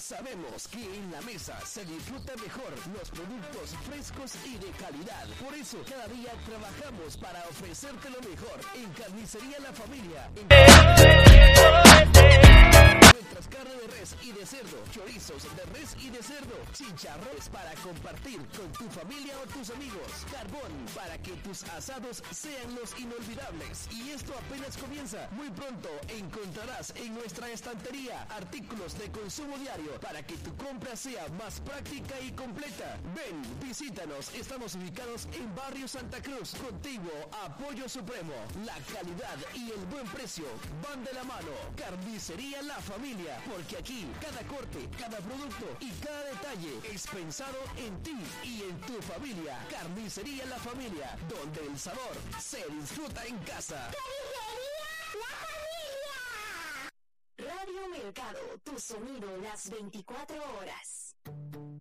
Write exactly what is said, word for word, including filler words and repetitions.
Sabemos que en la mesa se disfruta mejor los productos frescos y de calidad. Por eso cada día trabajamos para ofrecerte lo mejor en Carnicería La Familia. En... Nuestras carnes de res y de cerdo, chorizos de res y de cerdo, chicharrones para compartir con tu familia o tus amigos, carbón para que tus asados sean los inolvidables. Y esto apenas comienza. Muy pronto encontrarás en nuestra estantería artículos de consumo diario para que tu compra sea más práctica y completa. Ven, visítanos. Estamos ubicados en Barrio Santa Cruz, contiguo a Pollo Supremo. La calidad y el buen precio van de la mano. Carnicería La Familia, porque aquí cada corte, cada producto y cada detalle es pensado en ti y en tu familia. Carnicería La Familia, donde el sabor se disfruta en casa. ¡Carnicería La Familia! Radio Mercado, tu sonido las veinticuatro horas.